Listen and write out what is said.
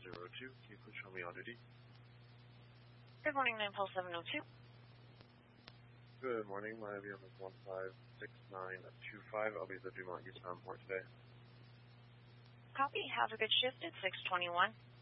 702. Can you please show me on duty? Good morning, 9-702. Good morning. My IBM is 156925. I'll be at the Dumont Eastbound port today. Copy. Have a good shift at 621.